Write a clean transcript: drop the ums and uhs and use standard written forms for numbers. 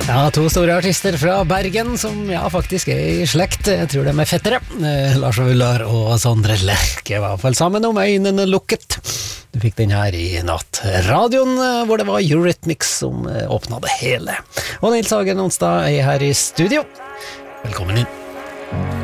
Ja, to store artister fra Bergen som faktisk er i slekt. Jeg tror de er fettere. Lars Vaular og Sondre Lerche var i hvert fall sammen om øynene lukket. Du fikk den her i natt. Radioen, hvor det var Eurythmics som åpnet det hele. Og Nils Hagen Onsdag er her i studio. Velkommen inn.